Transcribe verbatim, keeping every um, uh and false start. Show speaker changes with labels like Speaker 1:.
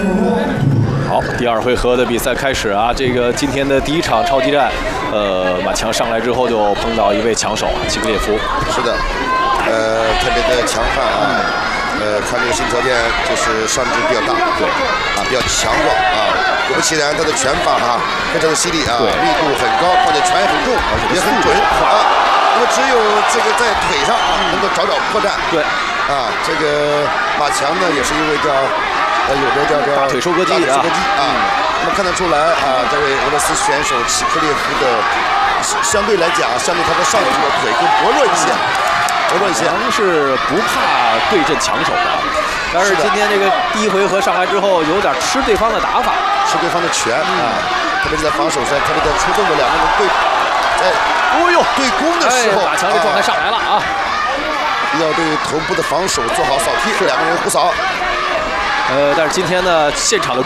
Speaker 1: 好，第二回合的比赛开始啊！这个今天的第一场超级战，呃，马强上来之后就碰到一位强手齐克列夫。
Speaker 2: 是的，呃，特别的强悍啊。呃，看这个身条件就是上肢比较大，对，啊，比较强壮啊。果不其然，他的拳法哈、啊、非常的犀利啊，力度很高，而且拳很重，也很准啊。那么只有这个在腿上能够找找破绽。对，啊，这个马强呢也是一位叫呃有着叫叫
Speaker 1: 大腿收割机
Speaker 2: 啊，收割机啊。那么看得出来啊，这位俄罗斯选手齐克列夫的相对来讲，相对他的上肢的腿更薄弱一些。
Speaker 1: 马强是不怕对阵强手的，但是今天这个第一回合上来之后，有点吃对方的打法，
Speaker 2: 吃对方的拳啊，特别是在防守上，特别在出动的两个人对，在哦呦对攻的时候，
Speaker 1: 马强这状态上来了啊，
Speaker 2: 要对头部的防守做好扫踢，两个人互扫。
Speaker 1: 呃，但是今天呢，现场的